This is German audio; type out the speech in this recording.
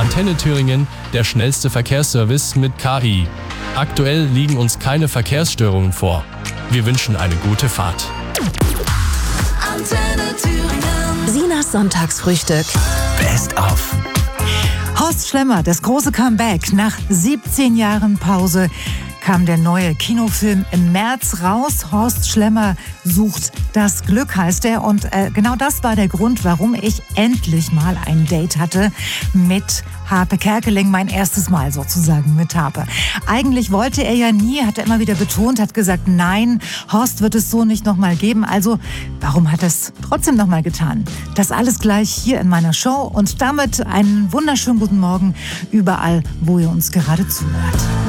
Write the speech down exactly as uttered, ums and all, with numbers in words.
Antenne Thüringen der schnellste Verkehrsservice mit K I. Aktuell liegen uns keine Verkehrsstörungen vor. Wir wünschen eine gute Fahrt. Antenne Thüringen. Sinas Sonntagsfrühstück. Best of. Horst Schlemmer, das große Comeback. Nach siebzehn Jahren Pause kam der neue Kinofilm im März raus. Horst Schlemmer sucht das Glück, heißt er. Und äh, genau das war der Grund, warum ich endlich mal ein Date hatte mit Harpe Kerkeling. Mein erstes Mal sozusagen mit Harpe. Eigentlich wollte er ja nie, hat er immer wieder betont, hat gesagt, nein, Horst wird es so nicht nochmal geben. Also warum hat er es trotzdem nochmal getan? Das alles gleich hier in meiner Show und damit einen wunderschönen guten Morgen überall, wo ihr uns gerade zuhört.